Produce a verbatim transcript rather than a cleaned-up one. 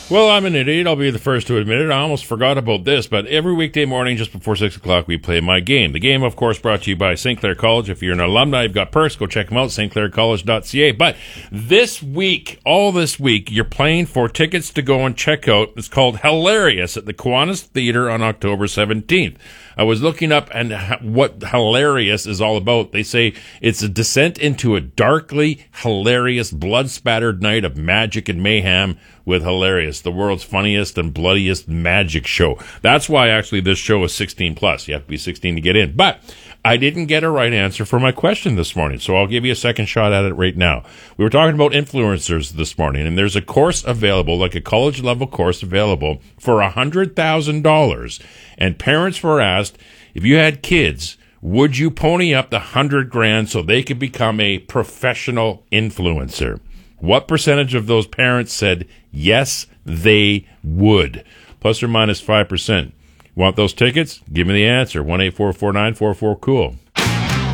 Well, I'm an idiot. I'll be the first to admit it. I almost forgot about this, but every weekday morning just before six o'clock, we play my game. The game, of course, brought to you by Saint Clair College. If you're an alumni, you've got perks. Go check them out, st clair college dot c a. But this week, all this week, you're playing for tickets to go and check out. It's called Hilarious at the Kiwanis Theater on October seventeenth. I was looking up and what Hilarious is all about. They say it's a descent into a darkly hilarious, blood-spattered night of magic and mayhem with Hilarious, the world's funniest and bloodiest magic show. That's why actually this show is sixteen plus. You have to be sixteen to get in. But I didn't get a right answer for my question this morning, so I'll give you a second shot at it right now. We were talking about influencers this morning, and there's a course available, like a college-level course available, for one hundred thousand dollars. And parents were asked, if you had kids, would you pony up the hundred grand so they could become a professional influencer? What percentage of those parents said yes, they would? Plus or minus five percent. Want those tickets? Give me the answer. one eight four four nine four four cool.